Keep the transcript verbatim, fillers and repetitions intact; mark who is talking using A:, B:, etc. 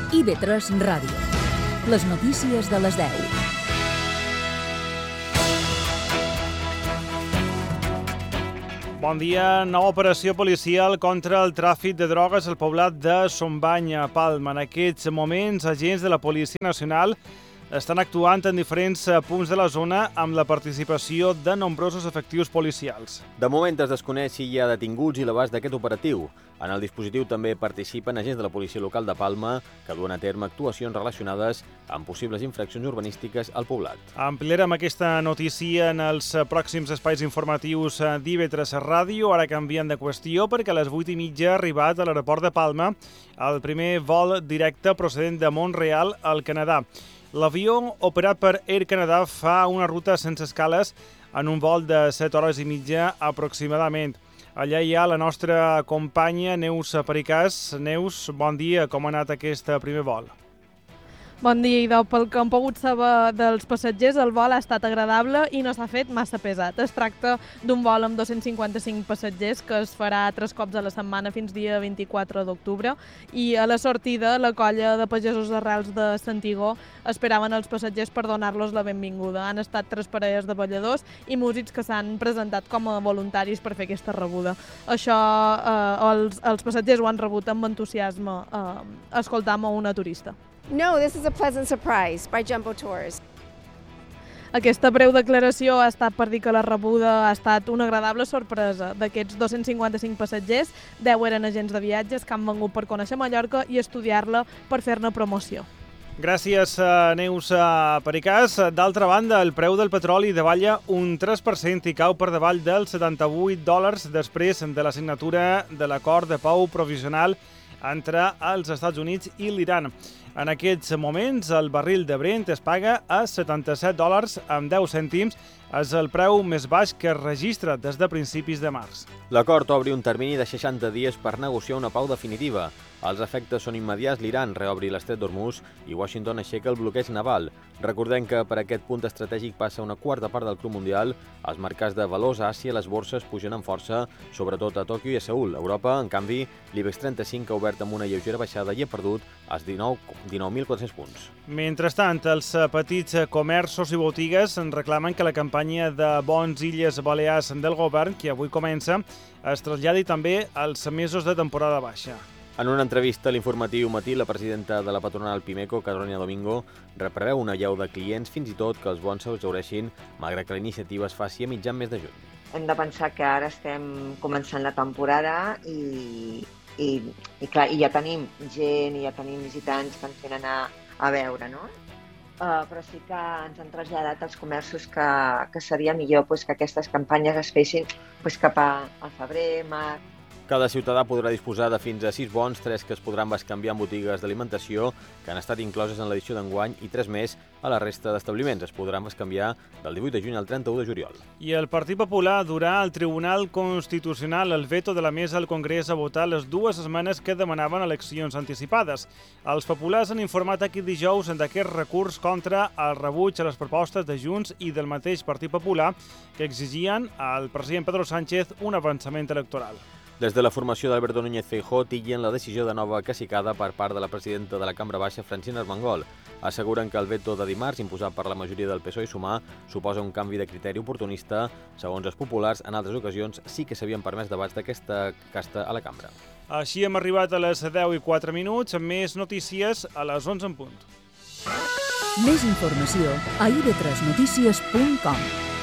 A: I V tres Ràdio. Les notícies de les deu.
B: Bon dia. Nova operació policial contra el tràfic de drogues al poblat de Sombany, a Palma. En aquests moments, agents de la Policia Nacional estan actuant en diferents punts de la zona amb la participació de nombrosos efectius policials.
C: De moment es desconeix si hi ha detinguts i l'abast d'aquest operatiu. En el dispositiu també participen agents de la policia local de Palma que duen a terme actuacions relacionades amb possibles infraccions urbanístiques al poblat.
B: Ampliarem aquesta notícia en els pròxims espais informatius d'I V tres Ràdio. Ara canviem de qüestió perquè a les vuit i mitja ha arribat a l'aeroport de Palma el primer vol directe procedent de Mont-real al Canadà. L'avió, operat per Air Canada, fa una ruta sense escales en un vol de set hores i mitja aproximadament. Allà hi ha la nostra companya Neus Pericàs. Neus, bon dia. Com ha anat aquest primer vol?
D: Bon dia, Idò. Pel que hem pogut saber dels passatgers, el vol ha estat agradable i no s'ha fet massa pesat. Es tracta d'un vol amb dos-cents cinquanta-cinc passatgers que es farà tres cops a la setmana fins dia vint-i-quatre d'octubre, i a la sortida la colla de pagesos arrels de Santigó esperaven els passatgers per donar-los la benvinguda. Han estat tres parelles de balladors i músics que s'han presentat com a voluntaris per fer aquesta rebuda. Això eh, els, els passatgers ho han rebut amb entusiasme eh, escoltant a una turista.
E: No, this is a pleasant surprise by Jumbo Tours.
D: Aquesta breu declaració ha estat per dir que la rebuda ha estat una agradable sorpresa. D'aquests dos-cents cinquanta-cinc passatgers, deu eren agents de viatges que han vengut per conèixer Mallorca i estudiar-la per fer-ne promoció.
B: Gràcies, Neus Pericàs. D'altra banda, el preu del petroli davalla un tres per cent i cau per davall dels setanta-vuit dòlars després de la signatura de l'acord de pau provisional entre els Estats Units i l'Iran. En aquests moments, el barril de Brent es paga a setanta-set dòlars amb deu cèntims. És el preu més baix que es registra des de principis de març.
C: L'acord obre un termini de seixanta dies per negociar una pau definitiva. Els efectes són immediats. L'Iran reobri l'estret d'Hormuz i Washington aixeca el bloqueig naval. Recordem que per aquest punt estratègic passa una quarta part del cru mundial. Els mercats de valors a Àsia, les borses pugen amb força, sobretot a Tòquio i a Seül. A Europa, en canvi, l'IBEX trenta-cinc ha obert amb una lleugera baixada i ha perdut els dinou mil quatre-cents punts.
B: Mentrestant, els petits comerços i botigues reclamen que la campanya de bons Illes Balears del govern, que avui comença, es traslladi també als mesos de temporada baixa.
C: En una entrevista a l'informatiu Matí, la presidenta de la patronal Pimeco, Carolina Domingo, repreveu una allau de clients, fins i tot que els bons s'exhaureixin, malgrat que la iniciativa es faci a mitjan mes de juny.
F: Hem de pensar que ara estem començant la temporada i, i, i, clar, i ja tenim gent i ja tenim visitants que ens venen a, a veure, no? Uh, però sí que ens han traslladat als comerços que, que seria millor pues, que aquestes campanyes es fessin pues, cap a, a febrer, març.
C: Cada ciutadà podrà disposar de fins a sis bons, tres que es podran bescanviar en botigues d'alimentació que han estat incloses en l'edició d'enguany i tres més a la resta d'establiments. Es podran bescanviar del divuit de juny al trenta-u de juliol.
B: I el Partit Popular durà al Tribunal Constitucional el veto de la mesa al Congrés a votar les dues esmenes que demanaven eleccions anticipades. Els populars han informat aquest dijous d'aquest recurs contra el rebuig a les propostes de Junts i del mateix Partit Popular que exigien al president Pedro Sánchez un avançament electoral.
C: Des de la formació d'Alberto Núñez Feijóo titllen la decisió de nova cacicada per part de la presidenta de la Cambra Baixa, Francina Armengol. Asseguren que el veto de dimarts, imposat per la majoria del P S O E i Sumar, suposa un canvi de criteri oportunista. Segons els populars, en altres ocasions sí que s'havien permès debats d'aquesta casta a la cambra.
B: Així hem arribat a les deu i quatre minuts, amb més notícies a les onze en punt.
A: Més informació a i v tres notícies punt com.